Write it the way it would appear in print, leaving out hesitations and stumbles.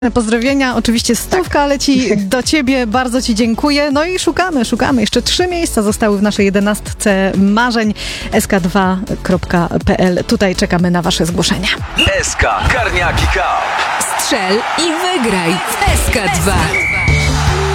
Pozdrowienia, oczywiście stówka leci do ciebie, bardzo ci dziękuję. No i szukamy. Jeszcze 3 miejsca zostały w naszej 11 marzeń sk2.pl. Tutaj czekamy na wasze zgłoszenia. SK Karniaki Cup. Strzel i wygraj w SK2.